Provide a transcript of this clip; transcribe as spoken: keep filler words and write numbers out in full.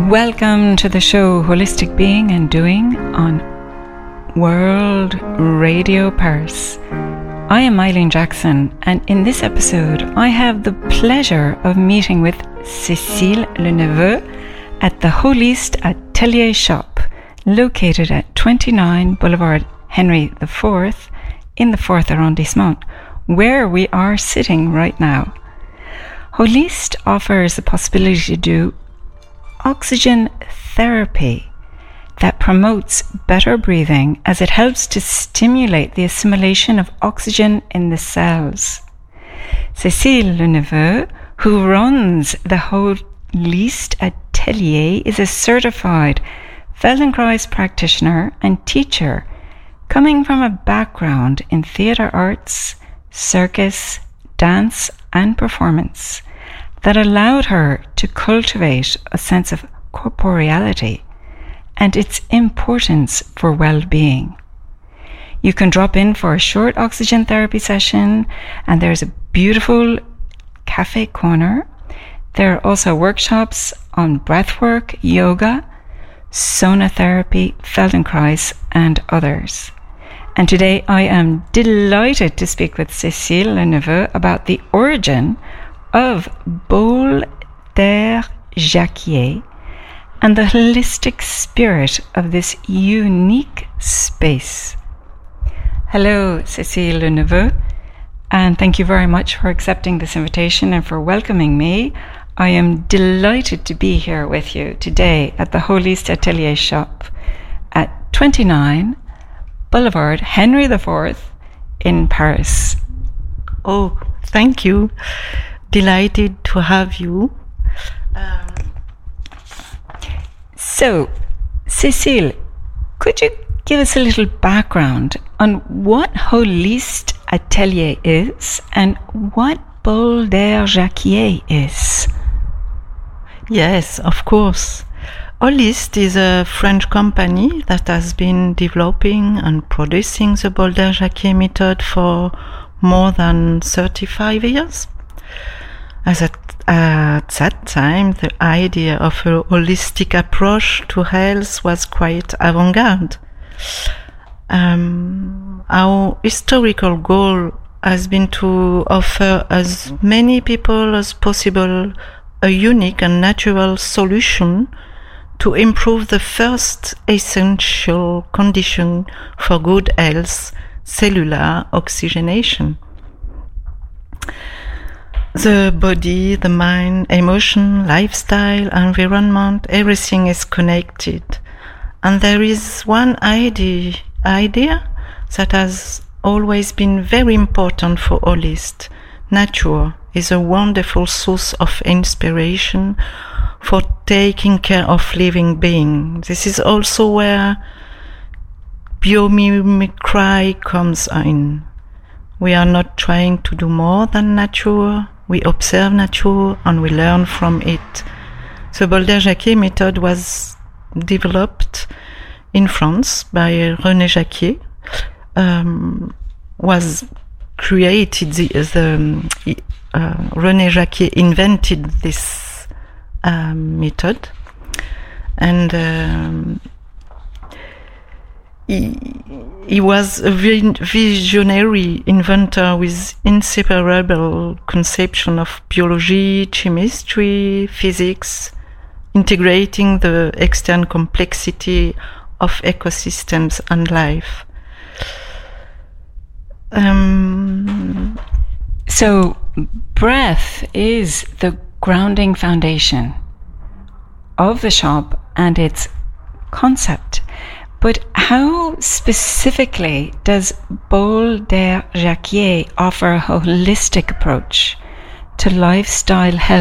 Welcome to the show Holistic Being and Doing on World Radio Paris. I am Eileen Jackson, and in this episode I have the pleasure of meeting with Cécile Leneveu at the Holiste Atelier Shop, located at twenty-nine Boulevard Henry the fourth in the fourth arrondissement, where we are sitting right now. Holiste offers the possibility to do oxygen therapy that promotes better breathing as it helps to stimulate the assimilation of oxygen in the cells. Cécile Leneveu, who runs the Holiste Atelier, is a certified Feldenkrais practitioner and teacher, coming from a background in theatre arts, circus, dance and performance that allowed her to cultivate a sense of corporeality and its importance for well-being. You can drop in for a short oxygen therapy session, and there's a beautiful cafe corner. There are also workshops on breathwork, yoga, sauna therapy, Feldenkrais, and others. And today I am delighted to speak with Cécile Leneveu about the origin of Bol d'Air Jacquier and the holistic spirit of this unique space. Hello, Cécile Leneveu, and thank you very much for accepting this invitation and for welcoming me. I am delighted to be here with you today at the Holiste Atelier Shop at twenty-nine Boulevard Henry the fourth in Paris. Oh, thank you. Delighted to have you. Um, so, Cécile, could you give us a little background on what Holiste Atelier is and what Bol d'Air Jacquier is? Yes, of course. Holiste is a French company that has been developing and producing the Bol d'Air Jacquier method for more than thirty-five years. As at, at that time, the idea of a holistic approach to health was quite avant-garde. Um, our historical goal has been to offer as many people as possible a unique and natural solution to improve the first essential condition for good health, cellular oxygenation. The body, the mind, emotion, lifestyle, environment, everything is connected. And there is one idea, idea that has always been very important for Holiste. Nature is a wonderful source of inspiration for taking care of living beings. This is also where biomimicry comes in. We are not trying to do more than nature. We observe nature and we learn from it. The Bol d'Air Jacquier method was developed in France by René Jacquier. Um, was created the, the uh, René Jacquier invented this um, method, and um, he, he was a visionary inventor with inseparable conception of biology, chemistry, physics, integrating the external complexity of ecosystems and life. Um, so, breath is the grounding foundation of the shop and its concept. But how specifically does Bol d'Air Jacquier offer a holistic approach to lifestyle health